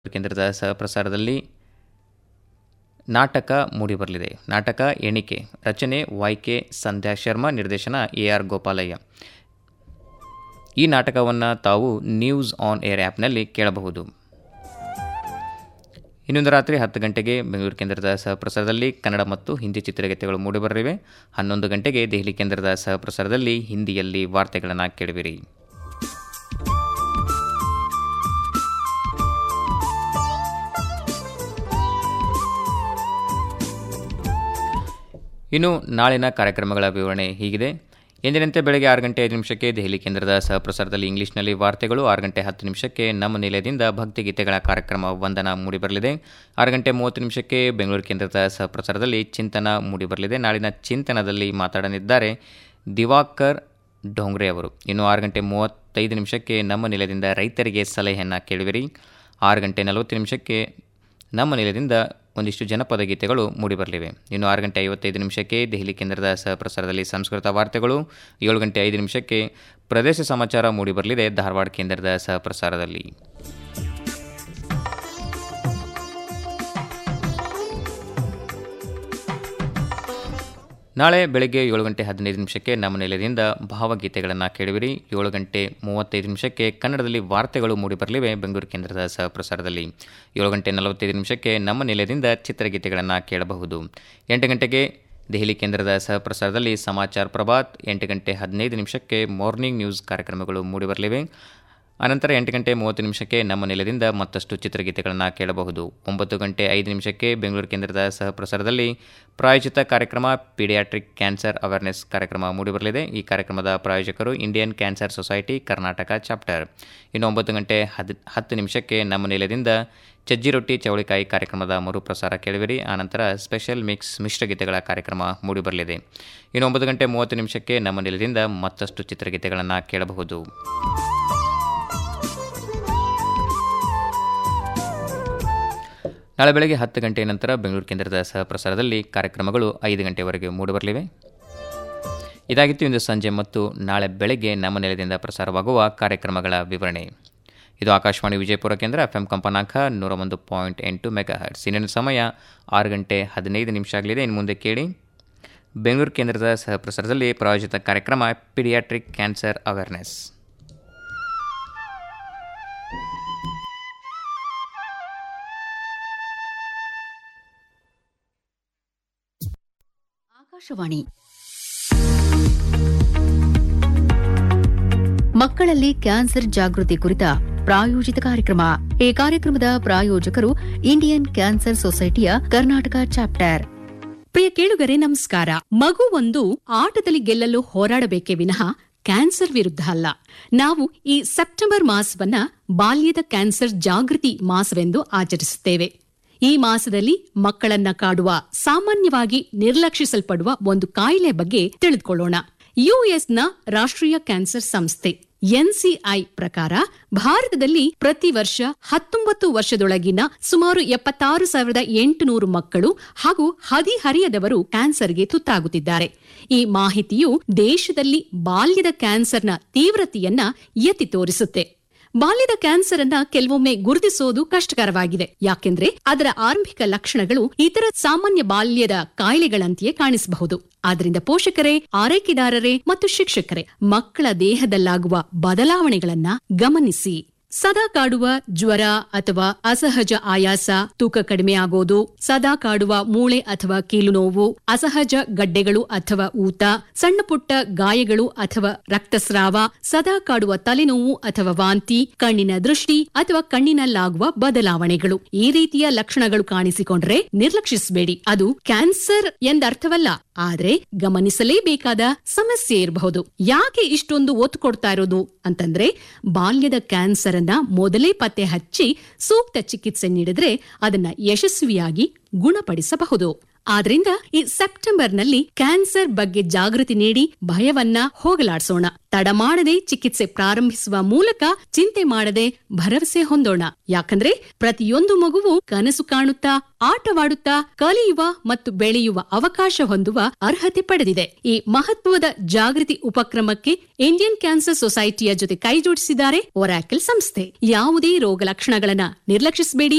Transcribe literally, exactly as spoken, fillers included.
ಕೇಂದ್ರದ ಸಹಪ್ರಸಾರದಲ್ಲಿ ನಾಟಕ ಮೂಡಿಬರಲಿದೆ. ನಾಟಕ ಎಣಿಕೆ, ರಚನೆ ವೈ ಕೆ ಸಂಧ್ಯಾ ಶರ್ಮಾ, ನಿರ್ದೇಶನ ಎ ಆರ್ ಗೋಪಾಲಯ್ಯ. ಈ ನಾಟಕವನ್ನು ತಾವು ನ್ಯೂಸ್ ಆನ್ ಏರ್ ಆ್ಯಪ್ನಲ್ಲಿ ಕೇಳಬಹುದು. ಇನ್ನೊಂದು ರಾತ್ರಿ ಹತ್ತು ಗಂಟೆಗೆ ಬೆಂಗಳೂರು ಕೇಂದ್ರದ ಸಹಪ್ರಸಾರದಲ್ಲಿ ಕನ್ನಡ ಮತ್ತು ಹಿಂದಿ ಚಿತ್ರಗೀತೆಗಳು ಮೂಡಿಬರಲಿವೆ. ಹನ್ನೊಂದು ಗಂಟೆಗೆ ದೆಹಲಿ ಕೇಂದ್ರದ ಸಹಪ್ರಸಾರದಲ್ಲಿ ಹಿಂದಿಯಲ್ಲಿ ವಾರ್ತೆಗಳನ್ನು ಕೇಳುವಿರಿ. ಇನ್ನು ನಾಳಿನ ಕಾರ್ಯಕ್ರಮಗಳ ವಿವರಣೆ ಹೀಗಿದೆ. ಎಂದಿನಂತೆ ಬೆಳಗ್ಗೆ ಆರು ಗಂಟೆ ಐದು ನಿಮಿಷಕ್ಕೆ ದೆಹಲಿ ಕೇಂದ್ರದ ಸಹಪ್ರಸಾರದಲ್ಲಿ ಇಂಗ್ಲಿಷ್ನಲ್ಲಿ ವಾರ್ತೆಗಳು. ಆರು ಗಂಟೆ ಹತ್ತು ನಿಮಿಷಕ್ಕೆ ನಮ್ಮ ನಿಲಯದಿಂದ ಭಕ್ತಿಗೀತೆಗಳ ಕಾರ್ಯಕ್ರಮ ವಂದನ ಮೂಡಿಬರಲಿದೆ. ಆರು ಗಂಟೆ ಮೂವತ್ತು ನಿಮಿಷಕ್ಕೆ ಬೆಂಗಳೂರು ಕೇಂದ್ರದ ಸಹಪ್ರಸಾರದಲ್ಲಿ ಚಿಂತನ ಮೂಡಿಬರಲಿದೆ. ನಾಳಿನ ಚಿಂತನದಲ್ಲಿ ಮಾತಾಡಲಿದ್ದಾರೆ ದಿವಾಕರ್ ಡೋಂಗ್ರೆ ಅವರು. ಇನ್ನು ಆರು ಗಂಟೆ ಮೂವತ್ತೈದು ನಿಮಿಷಕ್ಕೆ ನಮ್ಮ ನಿಲಯದಿಂದ ರೈತರಿಗೆ ಸಲಹೆಯನ್ನು ಕೇಳುವಿರಿ. ಆರು ಗಂಟೆ ನಲವತ್ತು ನಿಮಿಷಕ್ಕೆ ನಮ್ಮ ನಿಲಯದಿಂದ ಒಂದಿಷ್ಟು ಜನಪದ ಗೀತೆಗಳು ಮೂಡಿಬರಲಿವೆ. ಇನ್ನು ಆರು ಗಂಟೆ ಐವತ್ತೈದು ನಿಮಿಷಕ್ಕೆ ದೆಹಲಿ ಕೇಂದ್ರದ ಸಹಪ್ರಸಾರದಲ್ಲಿ ಸಂಸ್ಕೃತ ವಾರ್ತೆಗಳು. ಏಳು ಗಂಟೆ ಐದು ನಿಮಿಷಕ್ಕೆ ಪ್ರದೇಶ ಸಮಾಚಾರ ಮೂಡಿಬರಲಿದೆ ಧಾರವಾಡ ಕೇಂದ್ರದ ಸಹಪ್ರಸಾರದಲ್ಲಿ. ನಾಳೆ ಬೆಳಗ್ಗೆ ಏಳು ಗಂಟೆ ಹದಿನೈದು ನಿಮಿಷಕ್ಕೆ ನಮ್ಮ ನಿಲಯದಿಂದ ಭಾವಗೀತೆಗಳನ್ನು ಕೇಳುವಿರಿ. ಏಳು ಗಂಟೆ ಮೂವತ್ತೈದು ನಿಮಿಷಕ್ಕೆ ಕನ್ನಡದಲ್ಲಿ ವಾರ್ತೆಗಳು ಮೂಡಿಬರಲಿವೆ ಬೆಂಗಳೂರು ಕೇಂದ್ರದ ಸಹಪ್ರಸಾರದಲ್ಲಿ. ಏಳು ಗಂಟೆ ನಲವತ್ತೈದು ನಿಮಿಷಕ್ಕೆ ನಮ್ಮ ನಿಲಯದಿಂದ ಚಿತ್ರಗೀತೆಗಳನ್ನು ಕೇಳಬಹುದು. ಎಂಟು ಗಂಟೆಗೆ ದೆಹಲಿ ಕೇಂದ್ರದ ಸಹಪ್ರಸಾರದಲ್ಲಿ ಸಮಾಚಾರ ಪ್ರಭಾತ್. ಎಂಟು ಗಂಟೆ ಹದಿನೈದು ನಿಮಿಷಕ್ಕೆ ಮಾರ್ನಿಂಗ್ ನ್ಯೂಸ್ ಕಾರ್ಯಕ್ರಮಗಳು ಮೂಡಿಬರಲಿವೆ. ಅನಂತರ ಎಂಟು ಗಂಟೆ ಮೂವತ್ತು ನಿಮಿಷಕ್ಕೆ ನಮ್ಮ ನಿಲಯದಿಂದ ಮತ್ತಷ್ಟು ಚಿತ್ರಗೀತೆಗಳನ್ನು ಕೇಳಬಹುದು. ಒಂಬತ್ತು ಗಂಟೆ ಐದು ನಿಮಿಷಕ್ಕೆ ಬೆಂಗಳೂರು ಕೇಂದ್ರದ ಸಹಪ್ರಸಾರದಲ್ಲಿ ಪ್ರಾಯೋಜಿತ ಕಾರ್ಯಕ್ರಮ ಪೀಡಿಯಾಟ್ರಿಕ್ ಕ್ಯಾನ್ಸರ್ ಅವೇರ್ನೆಸ್ ಕಾರ್ಯಕ್ರಮ ಮೂಡಿಬರಲಿದೆ. ಈ ಕಾರ್ಯಕ್ರಮದ ಪ್ರಾಯೋಜಕರು Indian cancer society Karnataka chapter. ಇನ್ನು ಒಂಬತ್ತು ಗಂಟೆ ಹದ್ ಹತ್ತು ನಿಮಿಷಕ್ಕೆ ನಮ್ಮ ನಿಲಯದಿಂದ ಚಜ್ಜಿ ರೊಟ್ಟಿ ಚೌಳಿಕಾಯಿ ಕಾರ್ಯಕ್ರಮದ ಮರುಪ್ರಸಾರ ಕೇಳುವಿರಿ. ಆನಂತರ ಸ್ಪೆಷಲ್ ಮಿಕ್ಸ್ ಮಿಶ್ರಗೀತೆಗಳ ಕಾರ್ಯಕ್ರಮ ಮೂಡಿಬರಲಿದೆ. ಇನ್ನು ಒಂಬತ್ತು ಗಂಟೆ ಮೂವತ್ತು ನಿಮಿಷಕ್ಕೆ ನಮ್ಮ ನಿಲಯದಿಂದ ಮತ್ತಷ್ಟು ಚಿತ್ರಗೀತೆಗಳನ್ನು ಕೇಳಬಹುದು. ನಾಳೆ ಬೆಳಗ್ಗೆ ಹತ್ತು ಗಂಟೆಯ ನಂತರ ಬೆಂಗಳೂರು ಕೇಂದ್ರದ ಸಹಪ್ರಸಾರದಲ್ಲಿ ಕಾರ್ಯಕ್ರಮಗಳು ಐದು ಗಂಟೆವರೆಗೆ ಮೂಡಿಬರಲಿವೆ. ಇದಾಗಿತ್ತು ಇಂದು ಸಂಜೆ ಮತ್ತು ನಾಳೆ ಬೆಳಗ್ಗೆ ನಮ್ಮ ನೆಲದಿಂದ ಪ್ರಸಾರವಾಗುವ ಕಾರ್ಯಕ್ರಮಗಳ ವಿವರಣೆ. ಇದು ಆಕಾಶವಾಣಿ ವಿಜಯಪುರ ಕೇಂದ್ರ, ಎಫ್ ಎಂ ಕಂಪನಾಂಕ ನೂರ ಒಂದು ಪಾಯಿಂಟ್ ಎಂಟು ಮೆಗಾ ಹರ್ಟ್ಸ್. ಇನ್ನೇನು ಸಮಯ ಆರು ಗಂಟೆ ಹದಿನೈದು ನಿಮಿಷ ಆಗಲಿದೆ. ಇನ್ನು ಮುಂದೆ ಕೇಳಿ ಬೆಂಗಳೂರು ಕೇಂದ್ರದ ಸಹಪ್ರಸಾರದಲ್ಲಿ ಪ್ರಾಯೋಜಿತ ಕಾರ್ಯಕ್ರಮ ಪೀಡಿಯಾಟ್ರಿಕ್ ಕ್ಯಾನ್ಸರ್ ಅವೇರ್ನೆಸ್. ಆಕಾಶವಾಣಿ ಮಕ್ಕಳಲ್ಲಿ ಕ್ಯಾನ್ಸರ್ ಜಾಗೃತಿ ಕುರಿತ ಪ್ರಾಯೋಜಿತ ಕಾರ್ಯಕ್ರಮ. ಈ ಕಾರ್ಯಕ್ರಮದ ಪ್ರಾಯೋಜಕರು ಇಂಡಿಯನ್ ಕ್ಯಾನ್ಸರ್ ಸೊಸೈಟಿಯ ಕರ್ನಾಟಕ ಚಾಪ್ಟರ್. ಪ್ರಿಯ ಕೇಳುಗರೆ ನಮಸ್ಕಾರ. ಮಗು ಒಂದು ಆಟದಲ್ಲಿ ಗೆಲ್ಲಲು ಹೋರಾಡಬೇಕೇ ವಿನಃ ಕ್ಯಾನ್ಸರ್ ವಿರುದ್ಧ ಅಲ್ಲ. ನಾವು ಈ ಸೆಪ್ಟೆಂಬರ್ ಮಾಸವನ್ನ ಬಾಲ್ಯದ ಕ್ಯಾನ್ಸರ್ ಜಾಗೃತಿ ಮಾಸವೆಂದು ಆಚರಿಸುತ್ತೇವೆ. ಈ ಮಾಸದಲ್ಲಿ ಮಕ್ಕಳನ್ನ ಕಾಡುವ ಸಾಮಾನ್ಯವಾಗಿ ನಿರ್ಲಕ್ಷಿಸಲ್ಪಡುವ ಒಂದು ಕಾಯಿಲೆ ಬಗ್ಗೆ ತಿಳಿದುಕೊಳ್ಳೋಣ. ಯುಎಸ್ನ ರಾಷ್ಟ್ರೀಯ ಕ್ಯಾನ್ಸರ್ ಸಂಸ್ಥೆ ಎನ್ಸಿಐ ಪ್ರಕಾರ ಭಾರತದಲ್ಲಿ ಪ್ರತಿ ವರ್ಷ ಹತ್ತೊಂಬತ್ತು ವರ್ಷದೊಳಗಿನ ಸುಮಾರು ಎಪ್ಪತ್ತಾರು ಸಾವಿರದ ಎಂಟುನೂರು ಮಕ್ಕಳು ಹಾಗೂ ಹದಿಹರಿಯದವರು ಕ್ಯಾನ್ಸರ್ಗೆ ತುತ್ತಾಗುತ್ತಿದ್ದಾರೆ. ಈ ಮಾಹಿತಿಯು ದೇಶದಲ್ಲಿ ಬಾಲ್ಯದ ಕ್ಯಾನ್ಸರ್ನ ತೀವ್ರತೆಯನ್ನ ಎತ್ತಿ ತೋರಿಸುತ್ತೆ. ಬಾಲ್ಯದ ಕ್ಯಾನ್ಸರ್ ಅನ್ನ ಕೆಲವೊಮ್ಮೆ ಗುರುತಿಸೋದು ಕಷ್ಟಕರವಾಗಿದೆ. ಯಾಕೆಂದ್ರೆ ಅದರ ಆರಂಭಿಕ ಲಕ್ಷಣಗಳು ಇತರ ಸಾಮಾನ್ಯ ಬಾಲ್ಯದ ಕಾಯಿಲೆಗಳಂತೆಯೇ ಕಾಣಿಸಬಹುದು. ಆದ್ದರಿಂದ ಪೋಷಕರೇ, ಆರೈಕೆದಾರರೇ ಮತ್ತು ಶಿಕ್ಷಕರೇ ಮಕ್ಕಳ ದೇಹದಲ್ಲಾಗುವ ಬದಲಾವಣೆಗಳನ್ನ ಗಮನಿಸಿ. ಸದಾ ಕಾಡುವ ಜ್ವರ ಅಥವಾ ಅಸಹಜ ಆಯಾಸ, ತೂಕ ಕಡಿಮೆ ಆಗೋದು, ಸದಾ ಕಾಡುವ ಮೂಳೆ ಅಥವಾ ಕೀಲು ನೋವು, ಅಸಹಜ ಗಡ್ಡೆಗಳು ಅಥವಾ ಊತ, ಸಣ್ಣ ಪುಟ್ಟ ಗಾಯಗಳು ಅಥವಾ ರಕ್ತಸ್ರಾವ, ಸದಾ ಕಾಡುವ ತಲೆನೋವು ಅಥವಾ ವಾಂತಿ, ಕಣ್ಣಿನ ದೃಷ್ಟಿ ಅಥವಾ ಕಣ್ಣಿನಲ್ಲಾಗುವ ಬದಲಾವಣೆಗಳು, ಈ ರೀತಿಯ ಲಕ್ಷಣಗಳು ಕಾಣಿಸಿಕೊಂಡ್ರೆ ನಿರ್ಲಕ್ಷಿಸಬೇಡಿ. ಅದು ಕ್ಯಾನ್ಸರ್ ಎಂದರ್ಥವಲ್ಲ, ಆದ್ರೆ ಗಮನಿಸಲೇಬೇಕಾದ ಸಮಸ್ಯೆ ಇರಬಹುದು. ಯಾಕೆ ಇಷ್ಟೊಂದು ಒತ್ತು ಕೊಡ್ತಾ ಇರೋದು ಅಂತಂದ್ರೆ, ಬಾಲ್ಯದ ಕ್ಯಾನ್ಸರ್ ಅನ್ನ ಮೊದಲೇ ಪತ್ತೆ ಹಚ್ಚಿ ಸೂಕ್ತ ಚಿಕಿತ್ಸೆ ನೀಡಿದ್ರೆ ಅದನ್ನ ಯಶಸ್ವಿಯಾಗಿ ಗುಣಪಡಿಸಬಹುದು. ಆದ್ರಿಂದ ಈ ಸೆಪ್ಟೆಂಬರ್ನಲ್ಲಿ ಕ್ಯಾನ್ಸರ್ ಬಗ್ಗೆ ಜಾಗೃತಿ ನೀಡಿ ಭಯವನ್ನ ಹೋಗಲಾಡಿಸೋಣ. ತಡ ಮಾಡದೆ ಚಿಕಿತ್ಸೆ ಪ್ರಾರಂಭಿಸುವ ಮೂಲಕ ಚಿಂತೆ ಮಾಡದೆ ಭರವಸೆ ಹೊಂದೋಣ. ಯಾಕಂದ್ರೆ ಪ್ರತಿಯೊಂದು ಮಗುವು ಕನಸು ಕಾಣುತ್ತಾ, ಆಟವಾಡುತ್ತಾ, ಕಲಿಯುವ ಮತ್ತು ಬೆಳೆಯುವ ಅವಕಾಶ ಹೊಂದುವ ಅರ್ಹತೆ ಪಡೆದಿದೆ. ಈ ಮಹತ್ವದ ಜಾಗೃತಿ ಉಪಕ್ರಮಕ್ಕೆ ಇಂಡಿಯನ್ ಕ್ಯಾನ್ಸರ್ ಸೊಸೈಟಿಯ ಜೊತೆ ಕೈಜೋಡಿಸಿದ್ದಾರೆ ಒರಾಕಲ್ ಸಂಸ್ಥೆ. ಯಾವುದೇ ರೋಗ ಲಕ್ಷಣಗಳನ್ನ ನಿರ್ಲಕ್ಷಿಸಬೇಡಿ.